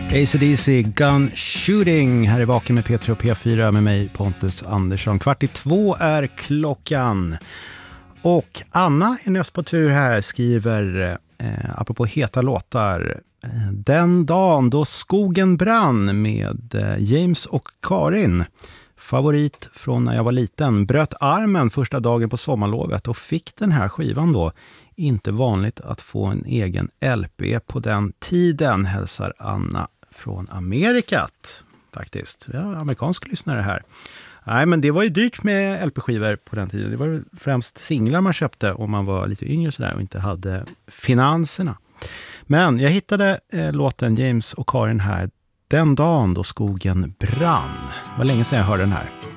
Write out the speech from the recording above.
AC/DC Gun Shooting här i Vaken med P3 och P4 med mig Pontus Andersson. 1:45 är klockan. Och Anna är näst på tur här, skriver apropå heta låtar. Den dagen då skogen brann med James och Karin. Favorit från när jag var liten. Bröt armen första dagen på sommarlovet och fick den här skivan då. Inte vanligt att få en egen LP på den tiden, hälsar Anna från Amerikat. Faktiskt, ja, amerikansk lyssnare här. Nej, men det var ju dyrt med LP-skivor på den tiden. Det var främst singlar man köpte om man var lite yngre sådär och inte hade finanserna. Men jag hittade låten James och Karin här. Den dagen då skogen brann. Det var länge sedan jag hörde den här.